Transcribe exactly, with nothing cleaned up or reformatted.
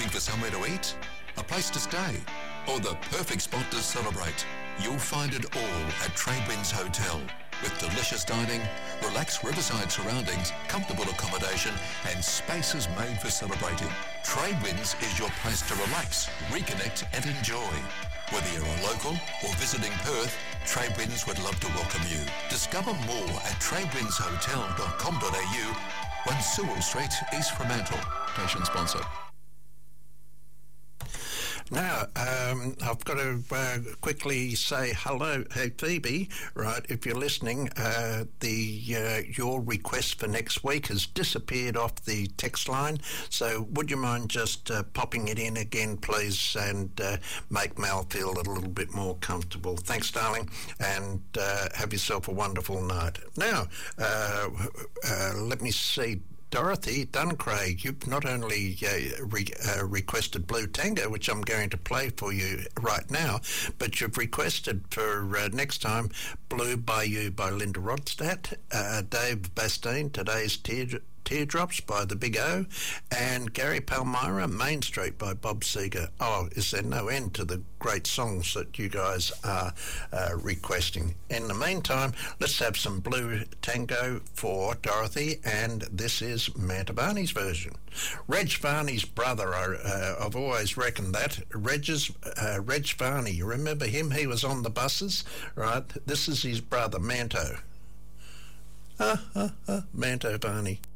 Looking for somewhere to eat? A place to stay? Or the perfect spot to celebrate? You'll find it all at Tradewinds Hotel. With delicious dining, relaxed riverside surroundings, comfortable accommodation and spaces made for celebrating. Tradewinds is your place to relax, reconnect and enjoy. Whether you're a local or visiting Perth, Tradewinds would love to welcome you. Discover more at tradewinds hotel dot com dot a u, one Sewell Street, East Fremantle. Station sponsor. Now, um, I've got to uh, quickly say hello. Hey, Phoebe, right, if you're listening, uh, the uh, your request for next week has disappeared off the text line, so would you mind just uh, popping it in again, please, and uh, make Mel feel a little bit more comfortable. Thanks, darling, and uh, have yourself a wonderful night. Now, uh, uh, let me see. Dorothy Duncraig, you've not only uh, re- uh, requested Blue Tango, which I'm going to play for you right now, but you've requested for uh, next time Blue Bayou by Linda Rodstadt, uh, Dave Bastine, Today's Tear- Teardrops by The Big O, and Gary Palmyra, Main Street by Bob Seger. Oh, is there no end to the great songs that you guys are uh, requesting? In the meantime, let's have some Blue Tango for Dorothy, and this is Mantovani's version. Reg Varney's brother, I, uh, I've always reckoned that. Reg's, uh, Reg Varney, you remember him? He was on the buses, right? This is his brother, Manto. Ah, ah, ah, Manto Varney.